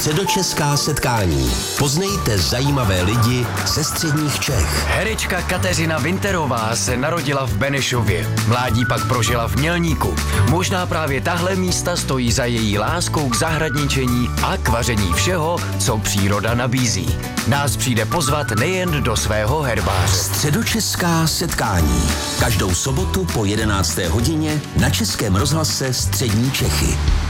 Středočeská setkání. Poznejte zajímavé lidi ze středních Čech. Herečka Kateřina Winterová se narodila v Benešově. Mládí pak prožila v Mělníku. Možná právě tahle místa stojí za její láskou k zahradničení a k vaření všeho, co příroda nabízí. Nás přijde pozvat nejen do svého herbáře. Středočeská setkání. Každou sobotu po 11. hodině na Českém rozhlase Střední Čechy.